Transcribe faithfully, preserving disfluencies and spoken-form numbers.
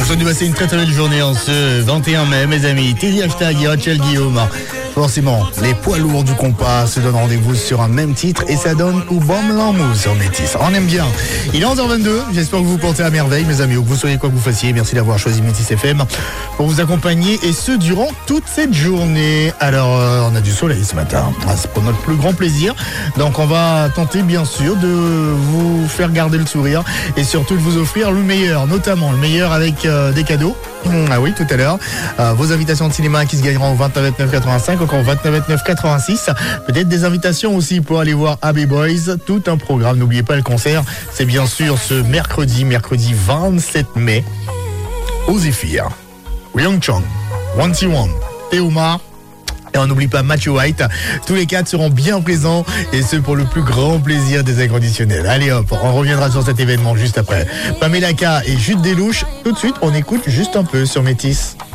souhaite de passer une très très belle journée en ce vingt et un mai, mes amis. Teddy Hashtag et Rachel Guillaume. Forcément, les poids lourds du compas se donnent rendez-vous sur un même titre et ça donne ou bombe l'amour sur Métis. On aime bien. Il est onze heures vingt-deux. J'espère que vous vous portez à merveille, mes amis, où que vous soyez, quoi que vous fassiez. Merci d'avoir choisi Métis F M pour vous accompagner et ce durant toute cette journée. Alors, euh, on a du soleil ce matin. Ah, c'est pour notre plus grand plaisir. Donc, on va tenter, bien sûr, de vous faire garder le sourire et surtout de vous offrir le meilleur, notamment le meilleur avec euh, des cadeaux. Ah oui, tout à l'heure. Euh, vos invitations de cinéma qui se gagneront au vingt-neuf vingt-neuf quatre-vingt-cinq, encore vingt-neuf vingt-neuf quatre-vingt-six. Peut-être des invitations aussi pour aller voir Abbey Boys. Tout un programme. N'oubliez pas le concert. C'est bien sûr ce mercredi, mercredi vingt-sept mai, au Zephyr. Young Chong, One T One, Théoma. Et on n'oublie pas Matthew White. Tous les quatre seront bien présents et ce pour le plus grand plaisir des inconditionnels. Allez hop, on reviendra sur cet événement juste après. Pamela K et Jude Delouche. Tout de suite, on écoute juste un peu sur Métis.